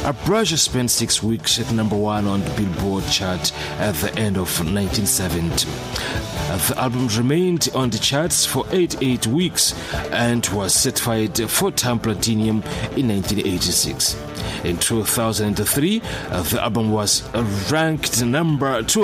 Abraxas spent 6 weeks at number 1 on the Billboard chart at the end of 1970. The album remained on the charts for 88 weeks and was certified 4-time platinum in 1986. In 2003, the album was ranked number 2